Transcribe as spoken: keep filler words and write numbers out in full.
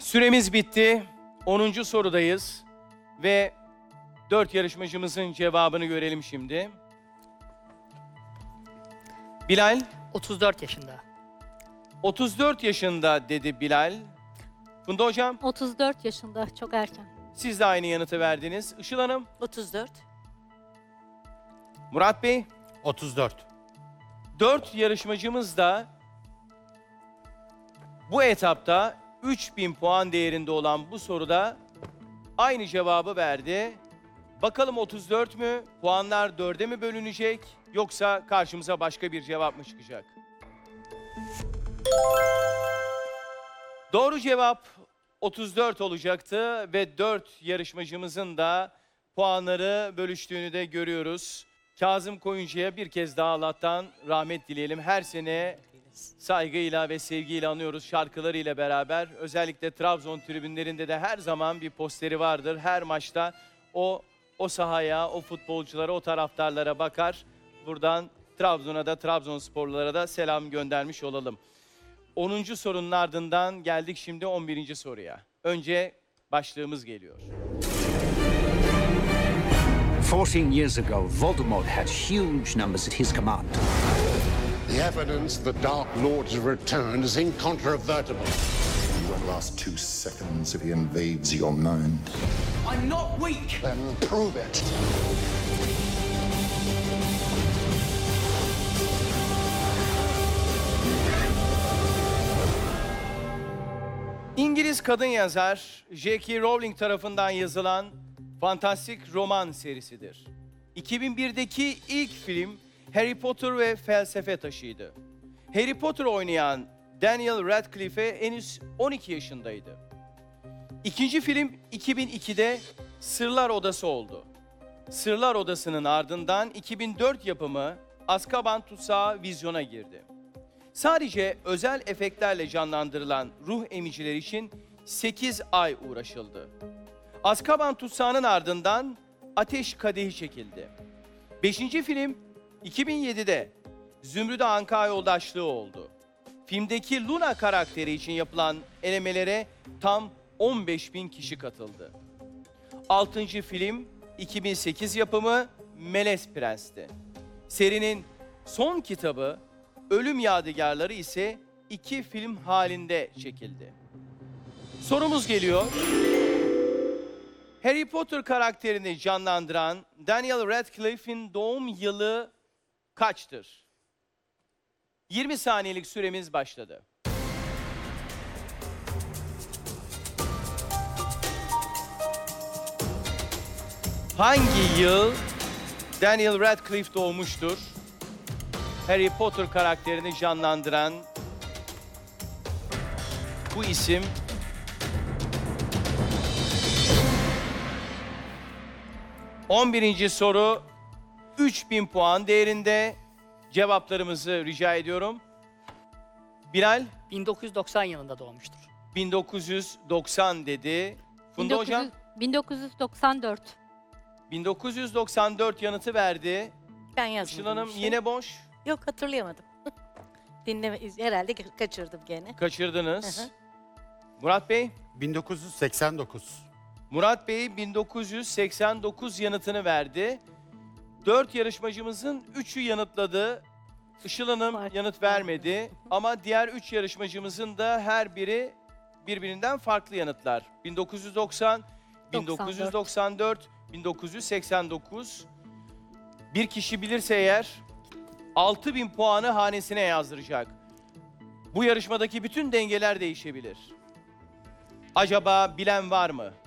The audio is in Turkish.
Süremiz bitti. onuncu sorudayız. Ve dört yarışmacımızın cevabını görelim şimdi. Bilal, otuz dört yaşında. otuz dört yaşında dedi Bilal. Funda Hocam, otuz dört yaşında, çok erken. siz de aynı yanıtı verdiniz. Işıl Hanım, otuz dört. Murat Bey, otuz dört. dört yarışmacımız da bu etapta üç bin puan değerinde olan bu soruda aynı cevabı verdi. Bakalım otuz dört mü? Puanlar dörde mi bölünecek? Yoksa karşımıza başka bir cevap mı çıkacak? Doğru cevap otuz dört olacaktı ve dört yarışmacımızın da puanları bölüştüğünü de görüyoruz. Kazım Koyuncu'ya bir kez daha Allah'tan rahmet dileyelim. Her sene saygıyla ve sevgiyle anıyoruz şarkılarıyla beraber. Özellikle Trabzon tribünlerinde de her zaman bir posteri vardır. Her maçta o o sahaya, o futbolculara, o taraftarlara bakar. Buradan Trabzon'a da, Trabzonsporlulara da selam göndermiş olalım. onuncu sorunun ardından geldik şimdi on birinci soruya. Önce başlığımız geliyor. Fourteen years ago, Voldemort had huge numbers at his command. The evidence the Dark Lord's return is incontrovertible. You won't last two seconds if he invades your mind. I'm not weak! Then prove it. İngiliz kadın yazar J K. Rowling tarafından yazılan fantastik roman serisidir. iki bin birdeki ilk film Harry Potter ve Felsefe Taşı'ydı. Harry Potter oynayan Daniel Radcliffe henüz on iki yaşındaydı. İkinci film iki bin ikide Sırlar Odası oldu. Sırlar Odası'nın ardından iki bin dört yapımı Azkaban Tutsağı vizyona girdi. Sadece özel efektlerle canlandırılan ruh emiciler için sekiz ay uğraşıldı. Azkaban Tutsağı'nın ardından Ateş Kadehi çekildi. Beşinci film iki bin yedide Zümrüt Anka yoldaşlığı oldu. Filmdeki Luna karakteri için yapılan elemelere tam on beş bin kişi katıldı. Altıncı film iki bin sekiz yapımı Melez Prens'ti. Serinin son kitabı Ölüm Yadigarları ise iki film halinde çekildi. Sorumuz geliyor. Harry Potter karakterini canlandıran Daniel Radcliffe'in doğum yılı kaçtır? yirmi saniyelik süremiz başladı. Hangi yıl Daniel Radcliffe doğmuştur? Harry Potter karakterini canlandıran bu isim on birinci soru üç bin puan değerinde. Cevaplarımızı rica ediyorum. Bilal bin dokuz yüz doksan yılında doğmuştur. bin dokuz yüz doksan dedi. Funda bin dokuz yüz Hocam bin dokuz yüz doksan dört. bin dokuz yüz doksan dört yanıtı verdi. Ben yazmadım. Işıl Hanım bir şey. yine boş. Yok, hatırlayamadım. Dinleme herhalde kaçırdım gene. Kaçırdınız. Hı hı. Murat Bey? bin dokuz yüz seksen dokuz. Murat Bey bin dokuz yüz seksen dokuz yanıtını verdi. Dört yarışmacımızın üçü yanıtladı. Işıl Hanım Var. yanıt vermedi. Ama diğer üç yarışmacımızın da her biri birbirinden farklı yanıtlar. bin dokuz yüz doksan, bin dokuz yüz doksan dört, bin dokuz yüz seksen dokuz. Bir kişi bilirse eğer altı bin puanı hanesine yazdıracak. Bu yarışmadaki bütün dengeler değişebilir. Acaba bilen var mı?